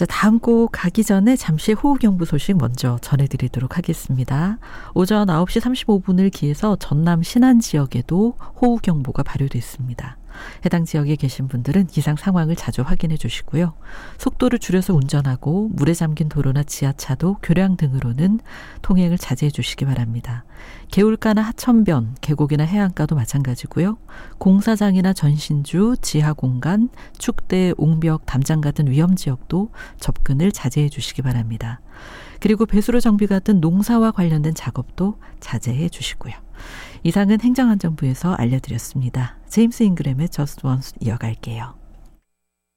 자, 다음 곡 가기 전에 잠시 호우경보 소식 먼저 전해드리도록 하겠습니다. 오전 9시 35분을 기해서 전남 신안 지역에도 호우경보가 발효됐습니다. 해당 지역에 계신 분들은 기상 상황을 자주 확인해 주시고요. 속도를 줄여서 운전하고 물에 잠긴 도로나 지하차도, 교량 등으로는 통행을 자제해 주시기 바랍니다. 개울가나 하천변, 계곡이나 해안가도 마찬가지고요. 공사장이나 전신주, 지하공간, 축대, 옹벽, 담장 같은 위험지역도 접근을 자제해 주시기 바랍니다. 그리고 배수로 정비 같은 농사와 관련된 작업도 자제해 주시고요. 이상은 행정안전부에서 알려드렸습니다. 제임스 잉그램의 Just Once 이어갈게요.